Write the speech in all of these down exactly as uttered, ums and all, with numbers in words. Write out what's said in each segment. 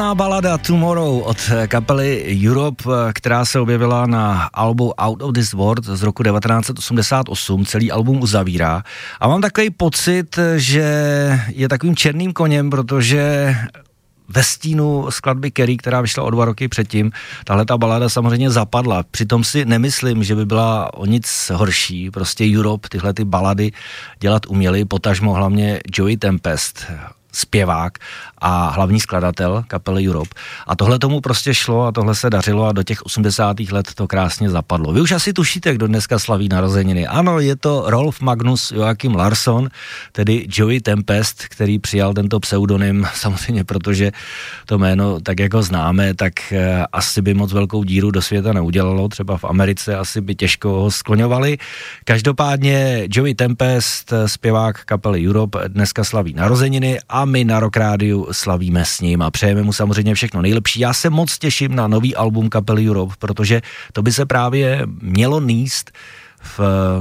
Balada Tomorrow od kapely Europe, která se objevila na albu Out of This World z roku devatenáct set osmdesát osm, celý album uzavírá. A mám takový pocit, že je takovým černým koněm, protože ve stínu skladby Carrie, která vyšla o dva roky předtím, tahle ta balada samozřejmě zapadla. Přitom si nemyslím, že by byla o nic horší. Prostě Europe tyhle ty balady dělat uměli, potažmo hlavně Joey Tempest, zpěvák a hlavní skladatel kapely Europe. A tohle tomu prostě šlo a tohle se dařilo a do těch osmdesátých let to krásně zapadlo. Vy už asi tušíte, kdo dneska slaví narozeniny. Ano, je to Rolf Magnus Joachim Larsson, tedy Joey Tempest, který přijal tento pseudonym, samozřejmě protože to jméno, tak jak ho známe, tak asi by moc velkou díru do světa neudělalo, třeba v Americe asi by těžko ho skloňovali. Každopádně Joey Tempest, zpěvák kapely Europe, dneska slaví narozeniny a my na Rock Rádiu slavíme s ním a přejeme mu samozřejmě všechno nejlepší. Já se moc těším na nový album kapely Europe, protože to by se právě mělo nést v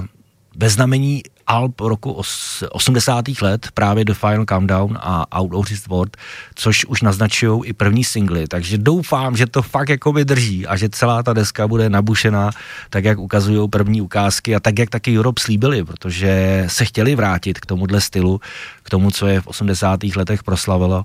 ve znamení alb roku osmdesátých let, právě The Final Countdown a Out of This World, což už naznačují i první singly, takže doufám, že to fakt jako vydrží a že celá ta deska bude nabušená, tak jak ukazují první ukázky a tak jak taky Europe slíbili, protože se chtěli vrátit k tomuhle stylu, k tomu, co je v osmdesátých letech proslavilo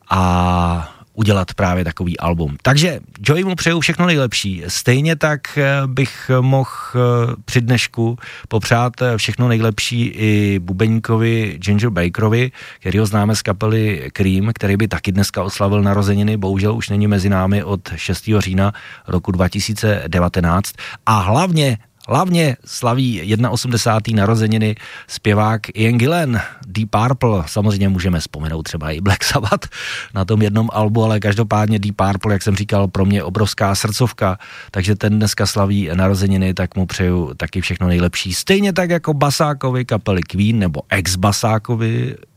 a udělat právě takový album. Takže Joey mu přeju všechno nejlepší. Stejně tak bych mohl při dnešku popřát všechno nejlepší i bubeníkovi Ginger Bakerovi, kterýho známe z kapely Cream, který by taky dneska oslavil narozeniny, bohužel už není mezi námi od šestého října roku dva tisíce devatenáct. A hlavně Hlavně slaví osmdesátého prvního narozeniny zpěvák Ian Gillan, Deep Purple, samozřejmě můžeme vzpomenout třeba i Black Sabbath na tom jednom albu, ale každopádně Deep Purple, jak jsem říkal, pro mě obrovská srdcovka, takže ten dneska slaví narozeniny, tak mu přeju taky všechno nejlepší. Stejně tak jako basákovi kapely Queen, nebo ex-basákovi